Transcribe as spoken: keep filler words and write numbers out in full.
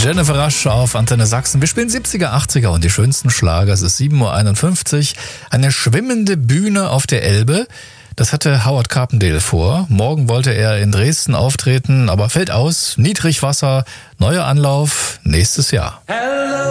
Jennifer Rasch auf Antenne Sachsen. Wir spielen siebziger, achtziger und die schönsten Schlager. Es ist sieben Uhr einundfünfzig. Eine schwimmende Bühne auf der Elbe. Das hatte Howard Carpendale vor. Morgen wollte er in Dresden auftreten, aber fällt aus. Niedrigwasser, neuer Anlauf nächstes Jahr. Hello.